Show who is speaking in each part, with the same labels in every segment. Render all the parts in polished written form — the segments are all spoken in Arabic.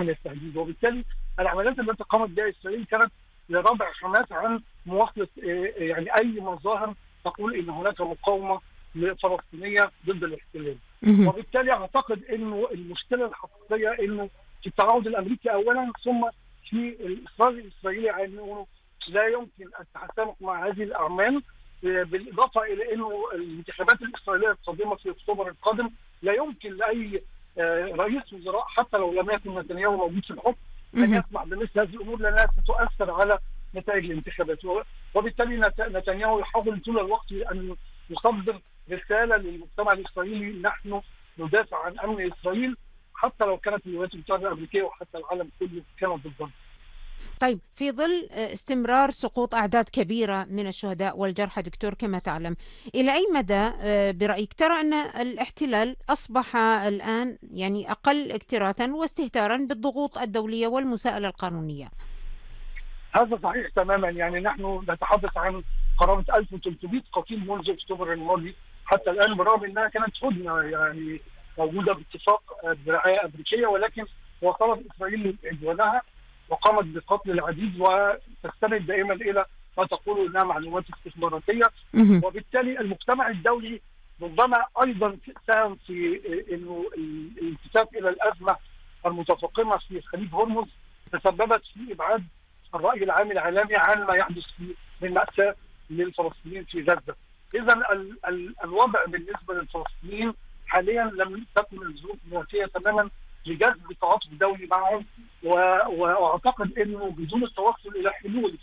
Speaker 1: من التهديد. وبالتالي العمليات التي قامت بها اسرائيل كانت لردع حماس عن مواصله يعني اي مظاهر تقول ان هناك مقاومه فلسطينيه ضد الاحتلال. وبالتالي اعتقد انه المشكله الحقيقيه انه في التعاون الامريكي اولا، ثم في الاصرار الاسرائيلي على انه لا يمكن التحكم مع هذه الاعمال، بالاضافه الى انه الانتخابات الاسرائيليه القادمه في اكتوبر القادم لا يمكن لاي رئيس وزراء حتى لو لم يكن نتنياهو موجود في الحكم ان يسمح بمثل هذه الامور، لانها ستؤثر على نتائج الانتخابات. وبالتالي نتنياهو يحاول طول الوقت ان يصدر رساله للمجتمع الاسرائيلي: نحن ندافع عن امن اسرائيل حتى لو كانت الولايات المتحده الامريكيه وحتى العالم كله كانت ضدنا.
Speaker 2: طيب، في ظل استمرار سقوط أعداد كبيرة من الشهداء والجرحى دكتور كما تعلم، إلى أي مدى برأيك ترى أن الاحتلال أصبح الآن يعني أقل اكتراثا واستهتارا بالضغوط الدولية والمساءلة القانونية؟
Speaker 1: هذا صحيح تماما. يعني نحن نتحدث عن قرابة 1300 قتيل منذ اكتوبر الماضي حتى الآن، بالرغم أنها كانت هدنة يعني موجودة باتفاق برعاية أمريكية، ولكن وصلت إسرائيل عدوانها وقامت بقتل العديد وتستند دائما إلى ما تقول أنها معلومات استخباراتية. وبالتالي المجتمع الدولي ربما أيضا ساهم في أنه الالتفات إلى الأزمة المتفاقمة في خليج هرمز تسببت في إبعاد الرأي العام العالمي عن ما يحدث من مأساة للفلسطينيين في غزة. إذا الوضع بالنسبة للفلسطينيين حاليا لم تكن الظروف مواتية تماما لجذب تعاطف دولي معهم، واعتقد انه بدون التوصل الى حلول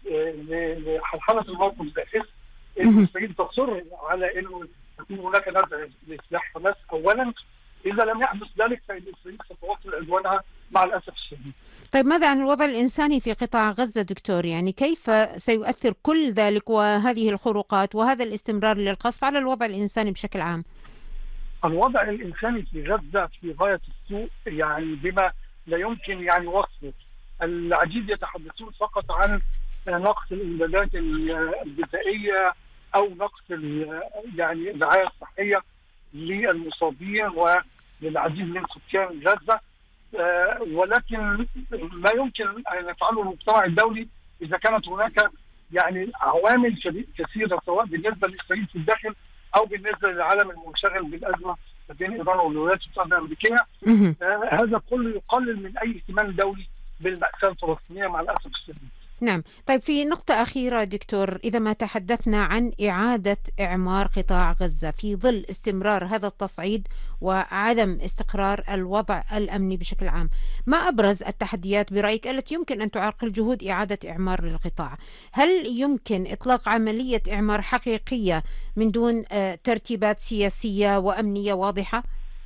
Speaker 1: لحلحله الموقف بحيث ان اسرائيل تصر على انه يكون هناك نزع لسلاح حماس اولا. اذا لم يحدث ذلك فان اسرائيل ستواصل عدوانها مع الاسف الشديد.
Speaker 2: طيب، ماذا عن الوضع الإنساني في قطاع غزة دكتور؟ يعني كيف سيؤثر كل ذلك وهذه الخروقات وهذا الاستمرار للقصف على الوضع الإنساني بشكل عام؟
Speaker 1: الوضع الإنساني في غزة في غاية السوء، يعني بما لا يمكن يعني وصفه. العديد يتحدثون فقط عن نقص الإمدادات الغذائية أو نقص يعني الرعاية الصحية للمصابين وللعديد من سكان غزة، ولكن ما يمكن أن يفعله المجتمع الدولي إذا كانت هناك يعني عوامل كثيرة سواء بالنسبة لإسرائيل في الداخل أو بالنسبة للعالم المنشغل بالأزمة بين إيران والولايات المتحدة الأمريكية. هذا كله يقلل من أي اهتمام دولي بالمأساة الفلسطينية مع الأسف الشديد.
Speaker 2: نعم. طيب، في نقطة أخيرة دكتور، إذا ما تحدثنا عن إعادة إعمار قطاع غزة في ظل استمرار هذا التصعيد وعدم استقرار الوضع الأمني بشكل عام، ما أبرز التحديات برأيك التي يمكن أن تعرقل جهود إعادة إعمار للقطاع؟ هل يمكن إطلاق عملية إعمار حقيقية من دون ترتيبات سياسية وأمنية واضحة؟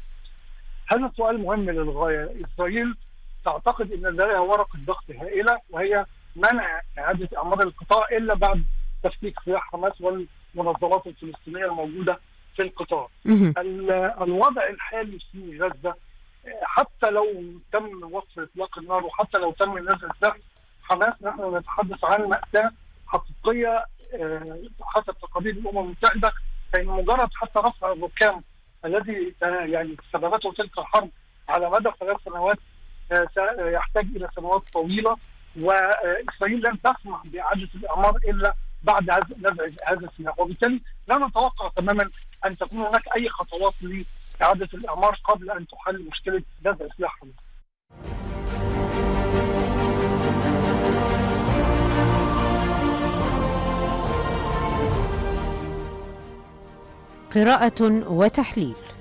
Speaker 1: هذا سؤال مهم للغاية. إسرائيل تعتقد أن لديها ورقة ضغط هائلة وهي منع إعادة إعمار القطاع إلا بعد تفكيك سلاح حماس والمنظمات الفلسطينية الموجودة في القطاع. الوضع الحالي في غزة حتى لو تم وقف إطلاق النار وحتى لو تم نزع سلاح حماس، نحن نتحدث عن مأساة حقيقية حسب تقارير الأمم المتحدة، فإن مجرد حتى رفع الركام الذي يعني سببته تلك الحرب على مدى 3 سنوات سيحتاج إلى سنوات طويلة، وإسرائيل لن تسمح بإعادة الإعمار إلا بعد نزع هذا السلاح. وبالتالي لا نتوقع تماما أن تكون هناك أي خطوات لإعادة الإعمار قبل أن تحل مشكلة نزع سلاح حماس.
Speaker 2: قراءة وتحليل.